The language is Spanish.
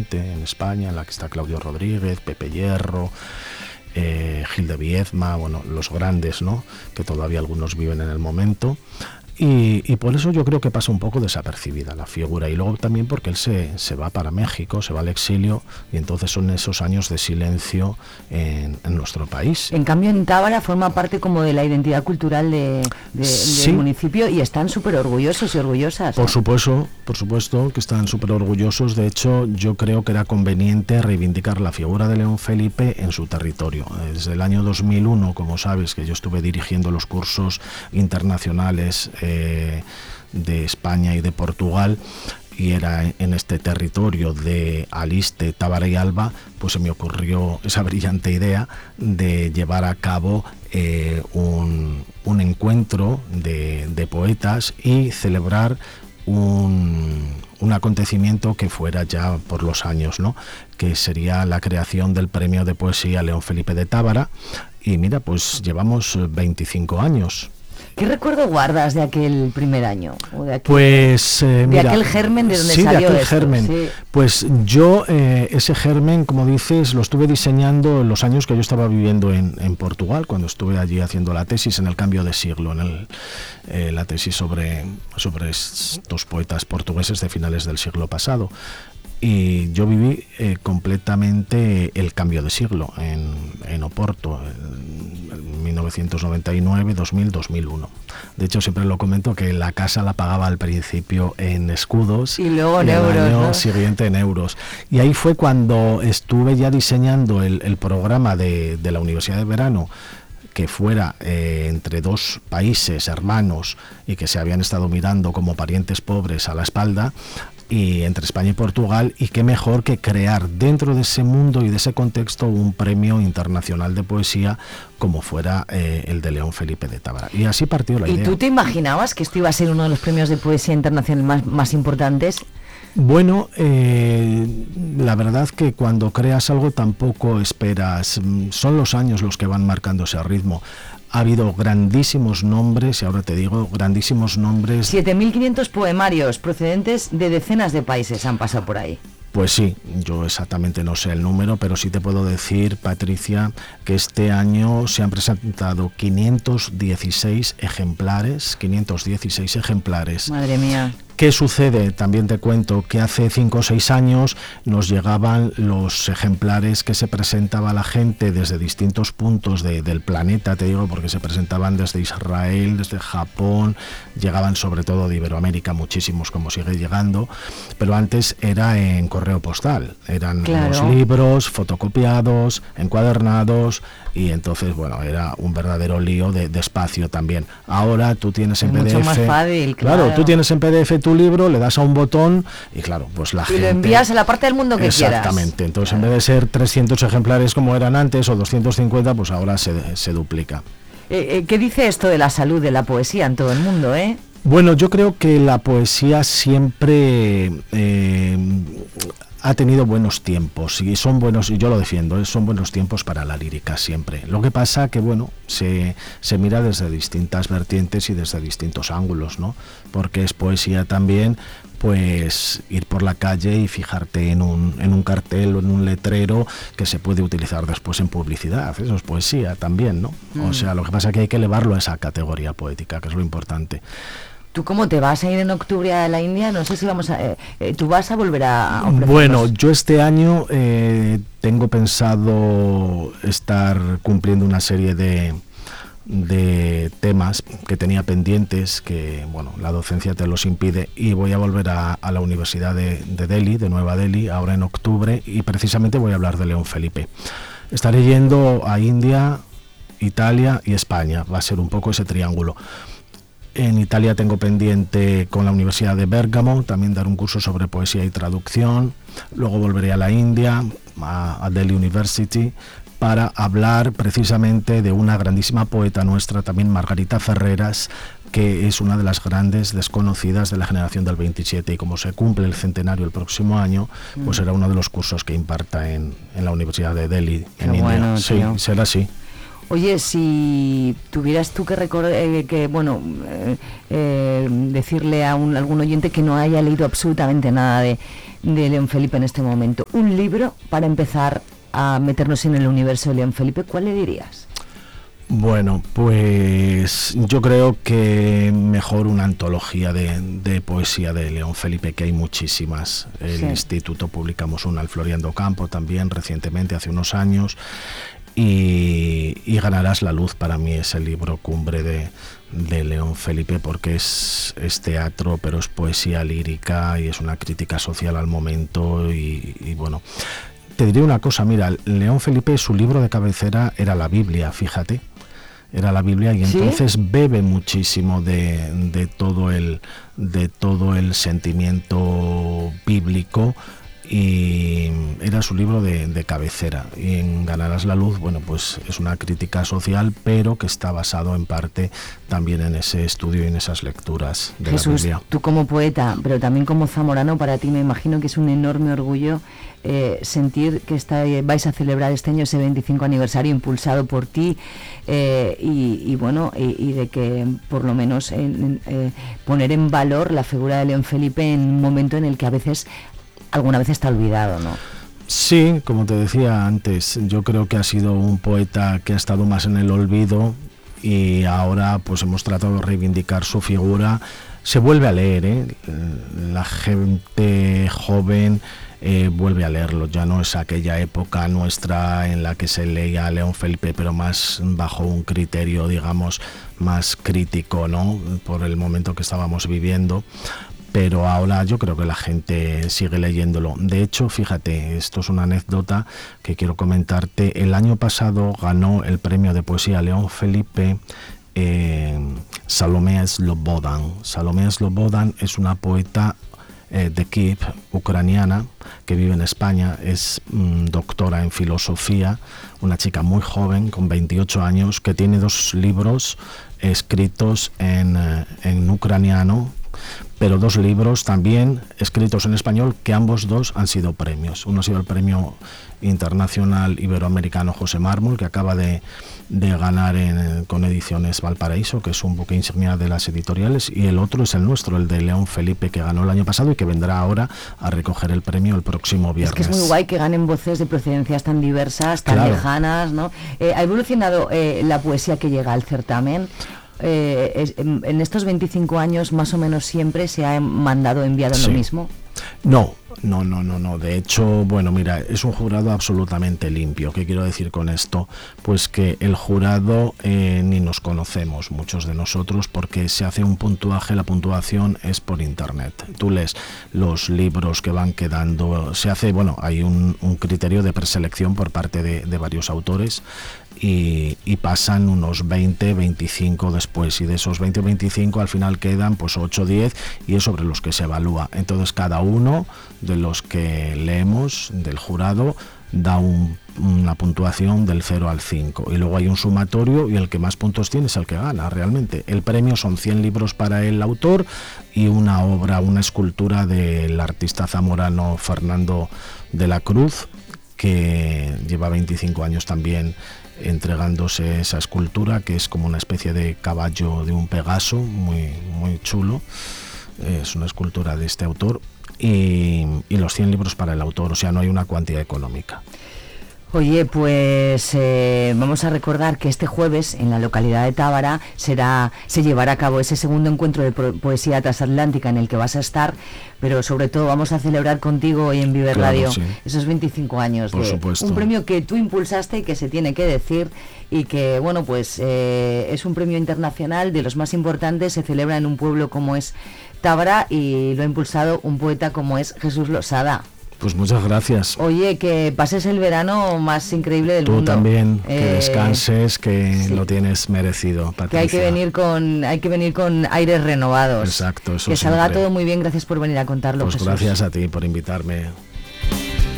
actualmente en España, en la que está Claudio Rodríguez, Pepe Hierro, Gil de Viedma, bueno, los grandes, ¿no?, que todavía algunos viven en el momento. Y por eso yo creo que pasa un poco desapercibida la figura, y luego también porque él se va para México, se va al exilio, y entonces son esos años de silencio en nuestro país. En cambio, en Tábara forma parte como de la identidad cultural Sí. del municipio, y están súper orgullosos y orgullosas. Por supuesto que están súper orgullosos. De hecho, yo creo que era conveniente reivindicar la figura de León Felipe en su territorio. Desde el año 2001, como sabes, que yo estuve dirigiendo los cursos internacionales de España y de Portugal, y era en este territorio de Aliste, Tábara y Alba, pues se me ocurrió esa brillante idea de llevar a cabo un encuentro de poetas y celebrar un acontecimiento que fuera ya por los años, ¿no?, que sería la creación del premio de poesía León Felipe de Tábara. Y mira, pues llevamos 25 años. ¿Qué recuerdo guardas de aquel primer año? O de aquel, mira, de aquel germen de donde sí, salió de aquel esto, germen. sí. Pues yo ese germen, como dices, lo estuve diseñando en los años que yo estaba viviendo en Portugal, cuando estuve allí haciendo la tesis en el cambio de siglo, la tesis sobre estos poetas portugueses de finales del siglo pasado. Y yo viví completamente el cambio de siglo en Oporto, en 1999, 2000, 2001. De hecho, siempre lo comento que la casa la pagaba al principio en escudos y luego en euros, el año, ¿no?, siguiente en euros. Y ahí fue cuando estuve ya diseñando el programa de la Universidad de Verano, que fuera entre dos países hermanos y que se habían estado mirando como parientes pobres a la espalda, y entre España y Portugal, y qué mejor que crear dentro de ese mundo y de ese contexto un premio internacional de poesía como fuera el de León Felipe de Tábara. Y así partió la idea. ¿Y tú te imaginabas que esto iba a ser uno de los premios de poesía internacional más importantes? Bueno, la verdad que cuando creas algo tampoco esperas, son los años los que van marcando ese ritmo. Ha habido grandísimos nombres, y ahora te digo, grandísimos nombres. 7.500 poemarios procedentes de decenas de países han pasado por ahí. Pues sí, yo exactamente no sé el número, pero sí te puedo decir, Patricia, que este año se han presentado 516 ejemplares. Madre mía. ¿Qué sucede? También te cuento que hace 5 o 6 años nos llegaban los ejemplares que se presentaba la gente desde distintos puntos del planeta, te digo, porque se presentaban desde Israel, desde Japón, llegaban sobre todo de Iberoamérica muchísimos, como sigue llegando, pero antes era en correo postal, eran los libros fotocopiados, encuadernados, y entonces, bueno, era un verdadero lío de espacio también. Ahora tú tienes en PDF... mucho más fácil, claro, tú tienes en PDF tu libro, le das a un botón y claro, pues la gente... Y lo envías a la parte del mundo que quieras. Exactamente, entonces en vez de ser 300 ejemplares como eran antes o 250, pues ahora se duplica. ¿Qué dice esto de la salud de la poesía en todo el mundo, Bueno, yo creo que la poesía siempre ha tenido buenos tiempos, y son buenos, y yo lo defiendo, son buenos tiempos para la lírica siempre. Lo que pasa que, bueno, se mira desde distintas vertientes y desde distintos ángulos, ¿no? Porque es poesía también, pues, ir por la calle y fijarte en un cartel o en un letrero que se puede utilizar después en publicidad. Eso es poesía también, ¿no? O sea, lo que pasa es que hay que elevarlo a esa categoría poética, que es lo importante. ¿Tú cómo te vas a ir en octubre a la India? No sé si vamos a... ¿Tú vas a volver a ofrecernos? Bueno, yo este año tengo pensado estar cumpliendo una serie de temas que tenía pendientes, que bueno, la docencia te los impide, y voy a volver a la Universidad de Delhi, de Nueva Delhi, ahora en octubre, y precisamente voy a hablar de León Felipe. Estaré yendo a India, Italia y España, va a ser un poco ese triángulo. En Italia tengo pendiente con la Universidad de Bérgamo también dar un curso sobre poesía y traducción. Luego volveré a la India, a Delhi University, para hablar precisamente de una grandísima poeta nuestra, también Margarita Ferreras, que es una de las grandes desconocidas de la generación del 27, y como se cumple el centenario el próximo año, pues será uno de los cursos que imparta en la Universidad de Delhi, en India. Bueno, sí, será así. Oye, si tuvieras tú que decirle a algún oyente que no haya leído absolutamente nada de de León Felipe en este momento, un libro para empezar a meternos en el universo de León Felipe, ¿cuál le dirías? Bueno, pues yo creo que mejor una antología de poesía de León Felipe, que hay muchísimas. El instituto publicamos una, el Floriando Campo también recientemente, hace unos años, y Ganarás la luz para mí es el libro cumbre de León Felipe, porque es teatro, pero es poesía lírica y es una crítica social al momento y bueno. Te diré una cosa, mira, León Felipe, su libro de cabecera era la Biblia, fíjate. Era la Biblia y entonces ¿sí? Bebe muchísimo de todo el sentimiento bíblico y era su libro de cabecera. Y en Ganarás la luz, bueno, pues es una crítica social, pero que está basado en parte también en ese estudio y en esas lecturas de Jesús, la Biblia. Tú como poeta, pero también como zamorano, para ti me imagino que es un enorme orgullo sentir que vais a celebrar este año ese 25 aniversario impulsado por ti y de que por lo menos poner en valor la figura de León Felipe en un momento en el que alguna vez está olvidado, ¿no? Sí, como te decía antes, yo creo que ha sido un poeta que ha estado más en el olvido y ahora pues hemos tratado de reivindicar su figura. Se vuelve a leer, la gente joven vuelve a leerlo, ya no es aquella época nuestra en la que se leía a León Felipe, pero más bajo un criterio, digamos, más crítico, ¿no? Por el momento que estábamos viviendo. Pero ahora yo creo que la gente sigue leyéndolo. De hecho, fíjate, esto es una anécdota que quiero comentarte. El año pasado ganó el premio de poesía León Felipe Salomé Slobodan. Salomé Slobodan es una poeta de Kiev, ucraniana, que vive en España, es doctora en filosofía, una chica muy joven, con 28 años, que tiene 2 libros escritos en ucraniano, pero 2 libros también escritos en español, que ambos 2 han sido premios. Uno ha sido el Premio Internacional Iberoamericano José Mármol, que acaba de ganar con Ediciones Valparaíso, que es un buque insignia de las editoriales, y el otro es el nuestro, el de León Felipe, que ganó el año pasado y que vendrá ahora a recoger el premio el próximo viernes. Es que es muy guay que ganen voces de procedencias tan diversas, tan lejanas, ¿no? ¿Ha evolucionado la poesía que llega al certamen? En estos 25 años más o menos siempre se ha enviado lo mismo. No. De hecho, bueno, mira, es un jurado absolutamente limpio. ¿Qué quiero decir con esto? Pues que el jurado ni nos conocemos, muchos de nosotros, porque se hace un puntuaje, la puntuación es por internet. Tú lees los libros que van quedando, se hace, bueno, hay un criterio de preselección por parte de varios autores. Y pasan unos 20, 25 después, y de esos 20 o 25 al final quedan pues 8 o 10 y es sobre los que se evalúa. Entonces cada uno de los que leemos del jurado da una puntuación del 0 al 5 y luego hay un sumatorio y el que más puntos tiene es el que gana realmente. El premio son 100 libros para el autor y una obra, una escultura del artista zamorano Fernando de la Cruz, que lleva 25 años también entregándose esa escultura, que es como una especie de caballo de un Pegaso, muy, muy chulo. Es una escultura de este autor y los 100 libros para el autor, o sea, no hay una cuantía económica. Oye, pues vamos a recordar que este jueves en la localidad de Tábara se llevará a cabo ese segundo encuentro de poesía transatlántica en el que vas a estar, pero sobre todo vamos a celebrar contigo hoy en Vive Radio esos 25 años Por de supuesto. Un premio que tú impulsaste y que se tiene que decir y que, bueno, pues es un premio internacional de los más importantes, se celebra en un pueblo como es Tábara y lo ha impulsado un poeta como es Jesús Losada. Pues muchas gracias. Oye, que pases el verano más increíble del mundo. Tú también, que descanses, que lo tienes merecido, Patricia. Que hay que venir con aires renovados. Exacto, eso que salga siempre. todo muy bien, gracias por venir a contarlo, Pues Jesús. gracias a ti por invitarme.